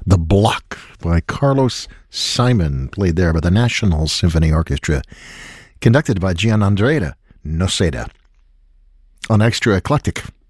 The Block by Carlos Simon, played there by the National Symphony Orchestra, conducted by Gianandrea Noseda. On Extra Eclectic,